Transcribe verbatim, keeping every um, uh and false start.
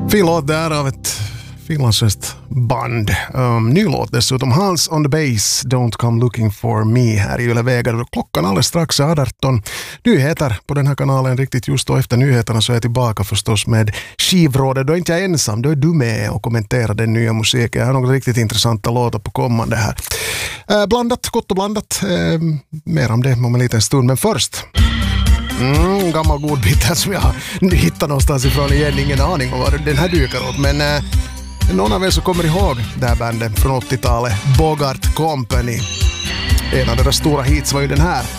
Fin låt där av ett finlandssvenskt band. Um, ny låt dessutom. Hans on the Bass, Don't Come Looking For Me här i Yle Vega. Klockan alldeles strax är arton. Nyheter på den här kanalen riktigt just då efter nyheterna så är jag tillbaka förstås med skivrådet. Då är inte jag ensam, då är du med och kommenterar den nya musiken. Jag har några riktigt intressanta låtar på kommande här. Uh, blandat, gott och blandat. Uh, mer om det om en liten stund, men först... Mm, gammal god bit här som jag hittar någonstans ifrån igen. Ingen aning om vad den här dyker åt. Men eh, någon av er som kommer ihåg det här bandet från åttiotalet, Bogart Company. En av deras stora hits var ju den här.